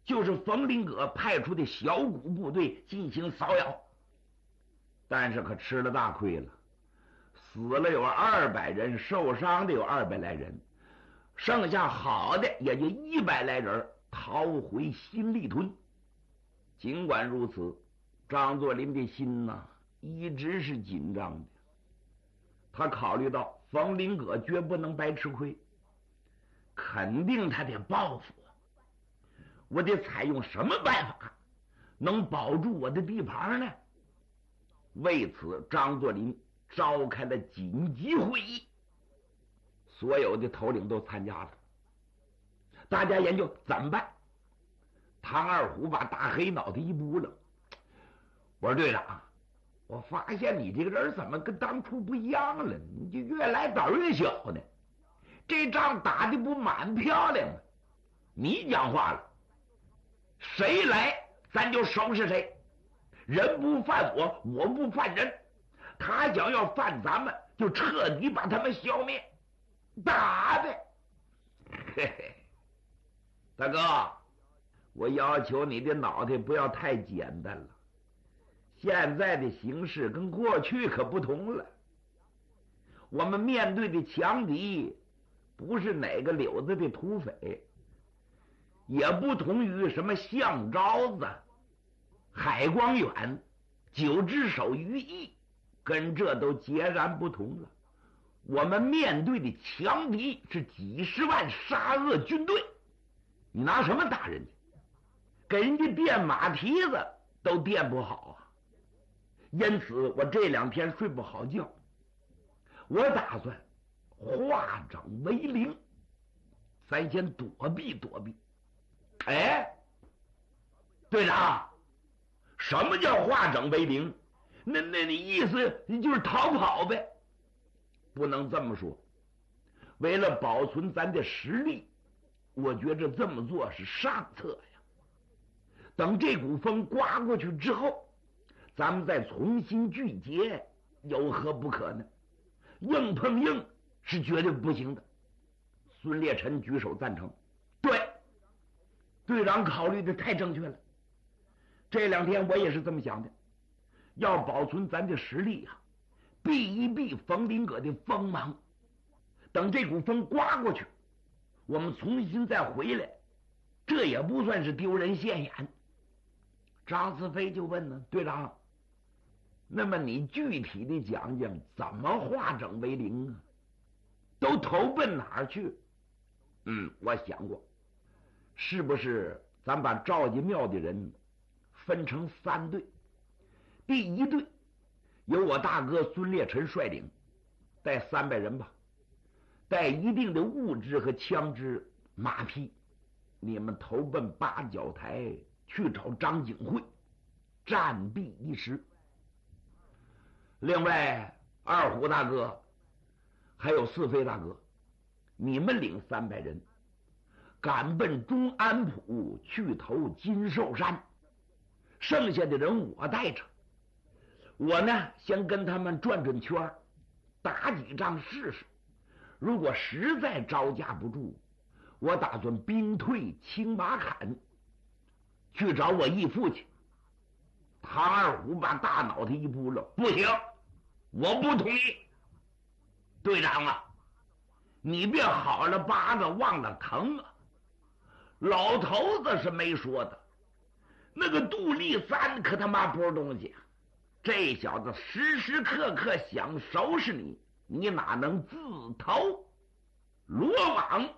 就是冯林阁派出的小股部队进行扫扰，但是可吃了大亏了，死了有200人，受伤的有200来人，剩下好的也就100来人逃回新立屯。尽管如此，张作霖的心呢一直是紧张的。他考虑到冯林阁绝不能白吃亏，肯定他得报复我得采用什么办法能保住我的地盘呢？为此，张作霖召开了紧急会议，所有的头领都参加了，大家研究怎么办。唐二虎把大黑脑袋一拨楞，我说队长，我发现你这个人怎么跟当初不一样了？你就越来胆越小呢。这仗打的不蛮漂亮吗？你讲话了，谁来咱就收拾谁，人不犯我，我不犯人。他想要犯咱们，就彻底把他们消灭，打呗。嘿嘿，大哥，我要求你的脑袋不要太简单了。现在的形势跟过去可不同了，我们面对的强敌不是哪个柳子的土匪，也不同于什么项昭子、海光远、九只手于毅，跟这都截然不同了。我们面对的强敌是几十万杀恶军队，你拿什么打人家？给人家垫马蹄子都垫不好啊！因此我这2天睡不好觉，我打算化整为零，咱先躲避躲避。哎，队长，什么叫化整为零？那你意思就是逃跑呗？不能这么说，为了保存咱的实力，我觉着这么做是上策呀。等这股风刮过去之后，咱们再重新聚结，有何不可呢？硬碰硬是绝对不行的。孙烈臣举手赞成。对，队长考虑的太正确了。这2天我也是这么想的，要保存咱的实力啊，避一避冯林阁的锋芒。等这股风刮过去，我们重新再回来，这也不算是丢人现眼。张思飞就问呢，队长，那么你具体的讲讲怎么化整为零啊？都投奔哪儿去？我想过，是不是咱把赵家庙的人分成3队？第一队由我大哥孙烈臣率领，带300人吧，带一定的物资和枪支、马匹，你们投奔八角台去找张景惠，暂避一时。另外，二虎大哥还有四飞大哥，你们领300人，赶奔中安浦去投金寿山，剩下的人我带着。我呢，先跟他们转转圈，打几仗试试。如果实在招架不住，我打算兵退青马坎，去找我义父去。唐二虎把大脑袋一扑了，不行，我不同意。队长啊，你别好了疤子忘了疼啊！老头子是没说的，那个杜立三可他妈不是东西啊！这小子时时刻刻想收拾你，你哪能自投罗网？